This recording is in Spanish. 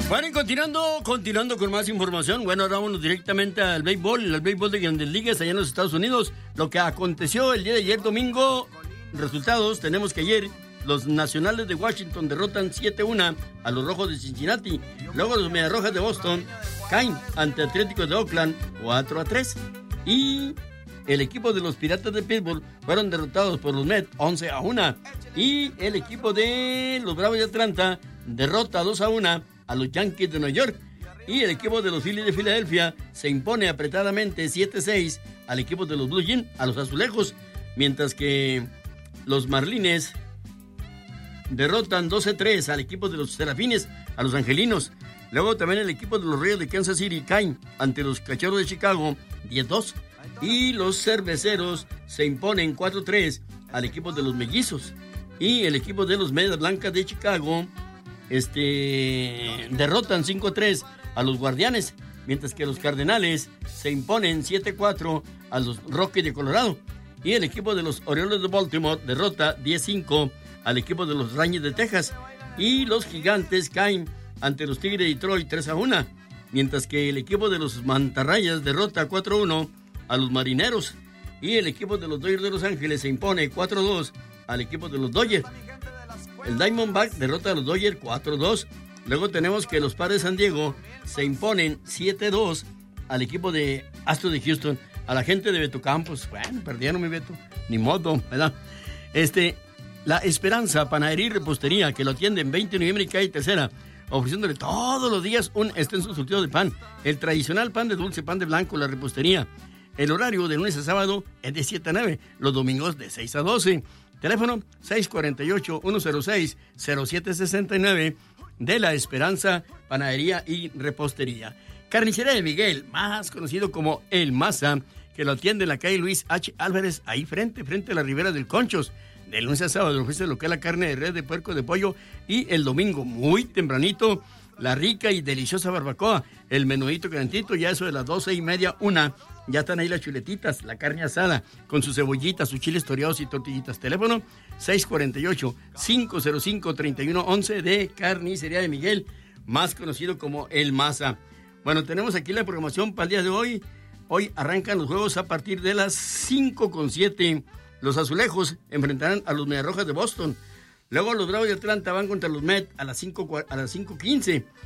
Bueno, y continuando con más información. Bueno, ahora vámonos directamente al béisbol de Grandes Ligas allá en los Estados Unidos. Lo que aconteció el día de ayer domingo, resultados, tenemos que ayer los Nacionales de Washington derrotan 7-1 a los Rojos de Cincinnati. Luego los Mediarrojas de Boston caen ante Atléticos de Oakland 4-3. Y el equipo de los Piratas de Pittsburgh fueron derrotados por los Mets 11-1. Y el equipo de los Bravos de Atlanta derrota 2-1 a los Yankees de Nueva York. Y el equipo de los Phillies de Filadelfia se impone apretadamente 7-6 al equipo de los Blue Jays, a los Azulejos, mientras que los Marlins derrotan 12-3 al equipo de los Serafines, a los Angelinos. Luego también el equipo de los Reyes de Kansas City caen ante los Cachorros de Chicago 10-2. Y los Cerveceros se imponen 4-3 al equipo de los Mellizos. Y el equipo de los Medias Blancas de Chicago derrotan 5-3 a los Guardianes, mientras que los Cardenales se imponen 7-4 a los Rockies de Colorado. Y el equipo de los Orioles de Baltimore derrota 10-5 al equipo de los Rangers de Texas. Y los Gigantes caen ante los Tigres de Detroit 3-1, mientras que el equipo de los Mantarrayas derrota 4-1 a los Marineros. Y el equipo de los Dodgers de Los Ángeles se impone 4-2 al equipo de los Dodgers. El Diamondbacks derrota a los Dodgers 4-2. Luego tenemos que los Padres de San Diego se imponen 7-2 al equipo de Astros de Houston. A la gente de Beto Campos, bueno, perdieron mi Beto, ni modo, ¿verdad? La Esperanza Panadería y Repostería, que lo atiende en 20 de noviembre y calle Tercera, ofreciéndole todos los días un extenso surtido de pan. El tradicional pan de dulce, pan de blanco, la repostería. El horario de lunes a sábado es de 7 a 9, los domingos de 6 a 12. Teléfono 648-106-0769 de La Esperanza Panadería y Repostería. Carnicería de Miguel, más conocido como El Maza, que lo atiende en la calle Luis H. Álvarez, ahí frente a la Ribera del Conchos. De lunes a sábado ofrece lo que es la carne de res, de puerco, de pollo, y el domingo, muy tempranito, la rica y deliciosa barbacoa, el menudito calentito, ya eso de las 12:30, 1, ya están ahí las chuletitas, la carne asada, con sus cebollitas, sus chiles toreados y tortillitas. Teléfono 648-505-3111 de Carnicería de Miguel, más conocido como El Maza. Bueno, tenemos aquí la programación para el día de hoy. Hoy arrancan los juegos a partir de las 5:07. Los Azulejos enfrentarán a los Mediarrojas de Boston. Luego los Bravos de Atlanta van contra los Mets a las 5:15.